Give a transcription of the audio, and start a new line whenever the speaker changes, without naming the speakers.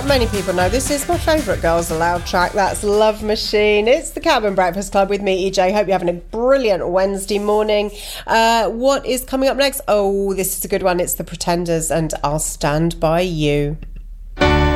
many people know this is my favourite Girls Aloud track. That's Love Machine. It's the Cabin Breakfast Club with me, EJ. Hope you're having a brilliant Wednesday morning. What is coming up next? Oh, this is a good one. It's the Pretenders and I'll Stand By You.